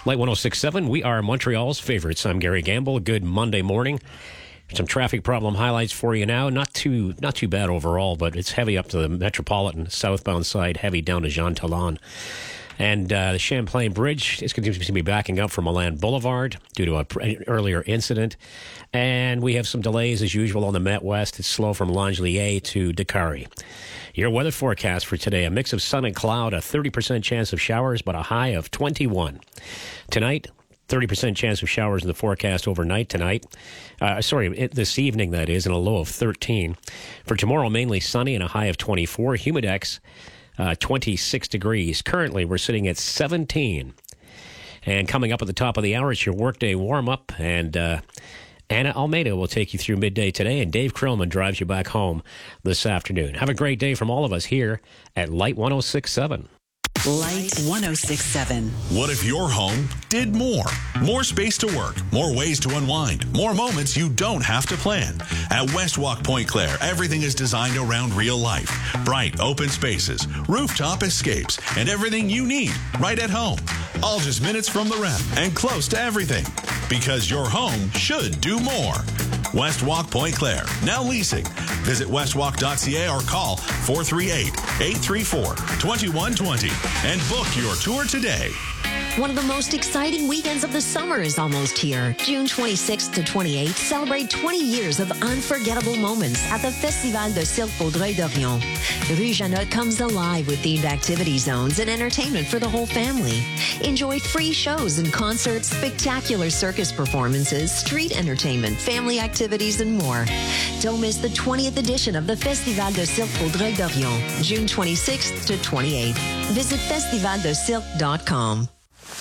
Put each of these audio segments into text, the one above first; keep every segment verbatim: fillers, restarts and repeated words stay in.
Light one oh six point seven, we are Montreal's favorites. I'm Gary Gamble. Good Monday morning. Some traffic problem highlights for you now. Not too not too bad overall, but it's heavy up to the Metropolitan southbound side, heavy down to Jean Talon. And uh, the Champlain Bridge is continuing to be backing up from Milan Boulevard due to an earlier incident. And we have some delays, as usual, on the Met West. It's slow from Langelier to Dakari. Your weather forecast for today, a mix of sun and cloud, a thirty percent chance of showers, but a high of twenty-one. Tonight, thirty percent chance of showers in the forecast overnight tonight. Uh, sorry, it, this evening, that is, and a low of thirteen. For tomorrow, mainly sunny and a high of twenty-four. Humidex, uh, twenty-six degrees. Currently, we're sitting at seventeen. And coming up at the top of the hour, it's your workday warm-up. And uh, Anna Almeida will take you through midday today, and Dave Krillman drives you back home this afternoon. Have a great day from all of us here at Light one oh six point seven. Light one oh six point seven. What if your home did more? More space to work, more ways to unwind, more moments you don't have to plan. At Westwalk Point Claire, everything is designed around real life. Bright, open spaces, rooftop escapes, and everything you need right at home. All just minutes from the rep and close to everything. Because your home should do more. Westwalk Point Claire, now leasing. Visit westwalk dot c a or call four three eight, eight three four, two one two zero and book your tour today. One of the most exciting weekends of the summer is almost here. June twenty-sixth to twenty-eighth, celebrate twenty years of unforgettable moments at the Festival de Cirque Vaudreuil-Dorion. Rue Janot comes alive with themed activity zones and entertainment for the whole family. Enjoy free shows and concerts, spectacular circus performances, street entertainment, family activities, and more. Don't miss the twentieth edition of the Festival de Cirque Vaudreuil-Dorion, June twenty-sixth to twenty-eighth. Visit festival de cirque dot com.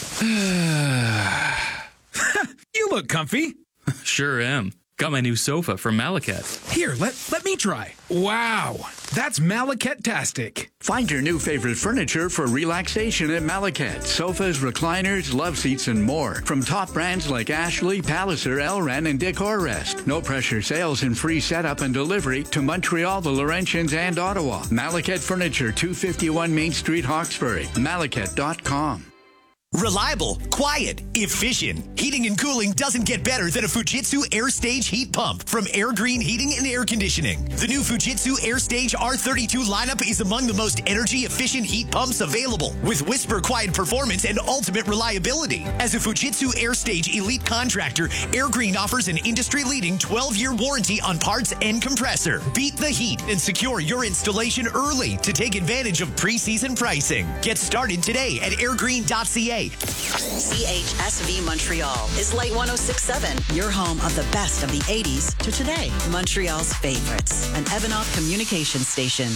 You look comfy. Sure am. Got my new sofa from Malaket. Here, let, let me try. Wow, that's Malaket-tastic. Find your new favorite furniture for relaxation at Malaket. Sofas, recliners, love seats, and more. From top brands like Ashley, Palliser, Elran, and Decorrest. No pressure sales and free setup and delivery to Montreal, the Laurentians, and Ottawa. Malaket Furniture, two fifty-one Main Street, Hawkesbury. Malaket dot com. Reliable, quiet, efficient. Heating and cooling doesn't get better than a Fujitsu AirStage heat pump from Air Green Heating and Air Conditioning. The new Fujitsu AirStage R thirty-two lineup is among the most energy-efficient heat pumps available, with whisper quiet performance and ultimate reliability. As a Fujitsu AirStage elite contractor, Air Green offers an industry-leading twelve-year warranty on parts and compressor. Beat the heat and secure your installation early to take advantage of pre-season pricing. Get started today at airgreen dot c a. C H S V Montreal is Light one oh six point seven, your home of the best of the eighties to today. Montreal's favorites, an Evanov communication station.